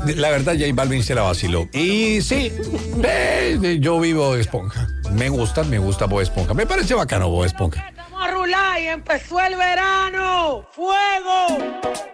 La verdad, J Balvin se la vaciló. Y sí, yo vivo Bob Esponja. Me gusta Bob Esponja. Me parece bacano Bob Esponja. Vamos a rular y empezó el verano. ¡Fuego!